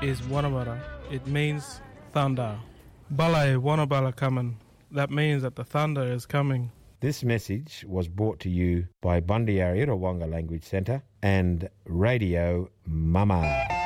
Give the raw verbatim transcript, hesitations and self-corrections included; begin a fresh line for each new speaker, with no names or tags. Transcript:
is Wanabara. It means thunder. Balai Wanabala kaman. That means that the thunder is coming.
This message was brought to you by Bundyarya Wonga Language Centre and Radio Mama.